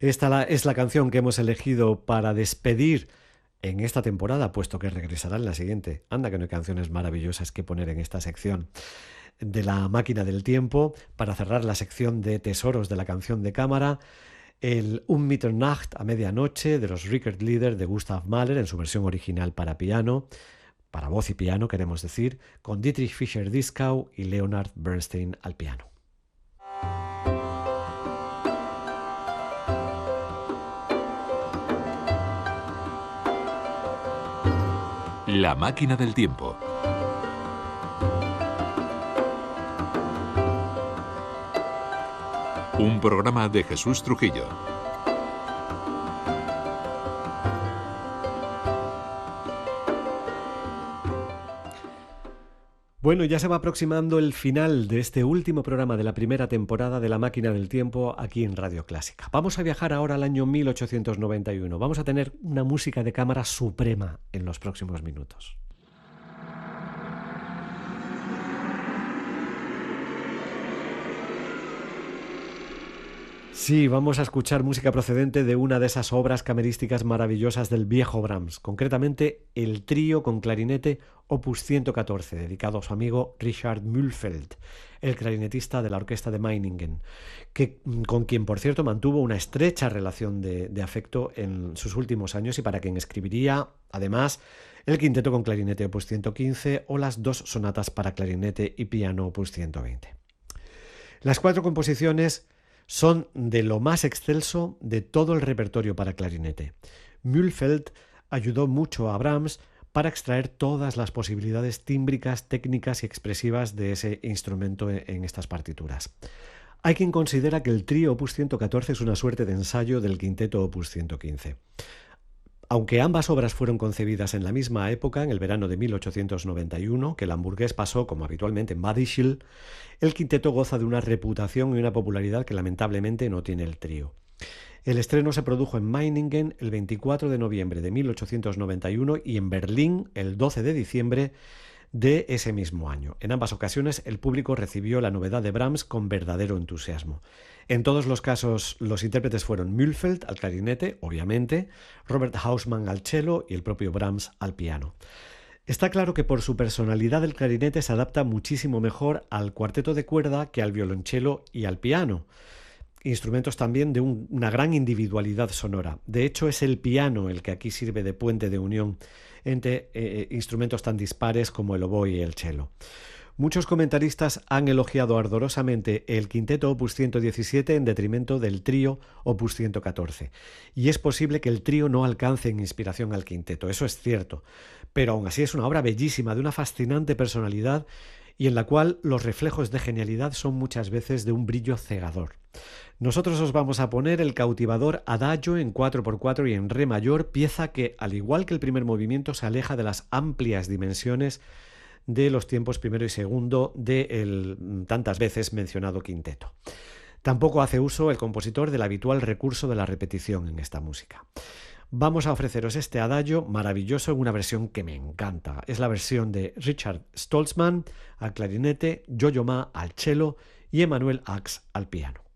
Es la canción que hemos elegido para despedir en esta temporada, puesto que regresará en la siguiente. Anda que no hay canciones maravillosas que poner en esta sección de la máquina del tiempo. Para cerrar la sección de tesoros de la canción de cámara, el Mitternacht a medianoche de los Rickenlieder de Gustav Mahler en su versión original para piano, para voz y piano queremos decir, con Dietrich Fischer-Dieskau y Leonard Bernstein al piano. La máquina del tiempo. Un programa de Jesús Trujillo. Bueno, ya se va aproximando el final de este último programa de la primera temporada de La Máquina del Tiempo aquí en Radio Clásica. Vamos a viajar ahora al año 1891. Vamos a tener una música de cámara suprema en los próximos minutos. Sí, vamos a escuchar música procedente de una de esas obras camerísticas maravillosas del viejo Brahms, concretamente el trío con clarinete Opus 114, dedicado a su amigo Richard Mühlfeld, el clarinetista de la orquesta de Meiningen, con quien, por cierto, mantuvo una estrecha relación de afecto en sus últimos años y para quien escribiría, además, el quinteto con clarinete Opus 115 o las dos sonatas para clarinete y piano Opus 120. Las cuatro composiciones son de lo más excelso de todo el repertorio para clarinete. Mühlfeld ayudó mucho a Brahms para extraer todas las posibilidades tímbricas, técnicas y expresivas de ese instrumento en estas partituras. Hay quien considera que el trío Opus 114 es una suerte de ensayo del quinteto Opus 115. Aunque ambas obras fueron concebidas en la misma época, en el verano de 1891, que el hamburgués pasó, como habitualmente, en Bad Ischl, el quinteto goza de una reputación y una popularidad que lamentablemente no tiene el trío. El estreno se produjo en Meiningen el 24 de noviembre de 1891 y en Berlín el 12 de diciembre de ese mismo año. En ambas ocasiones el público recibió la novedad de Brahms con verdadero entusiasmo. En todos los casos los intérpretes fueron Mühlfeld al clarinete, obviamente, Robert Hausmann al cello y el propio Brahms al piano. Está claro que por su personalidad el clarinete se adapta muchísimo mejor al cuarteto de cuerda que al violonchelo y al piano. Instrumentos también de una gran individualidad sonora. De hecho, es el piano el que aquí sirve de puente de unión entre instrumentos tan dispares como el oboe y el cello. Muchos comentaristas han elogiado ardorosamente el quinteto Opus 117 en detrimento del trío Opus 114. Y es posible que el trío no alcance en inspiración al quinteto, eso es cierto. Pero aún así es una obra bellísima, de una fascinante personalidad y en la cual los reflejos de genialidad son muchas veces de un brillo cegador. Nosotros os vamos a poner el cautivador Adagio en 4x4 y en re mayor, pieza que, al igual que el primer movimiento, se aleja de las amplias dimensiones de los tiempos primero y segundo del tantas veces mencionado quinteto. Tampoco hace uso el compositor del habitual recurso de la repetición en esta música. Vamos a ofreceros este adagio maravilloso en una versión que me encanta. Es la versión de Richard Stolzmann al clarinete, Yo-Yo Ma al cello y Emanuel Ax al piano.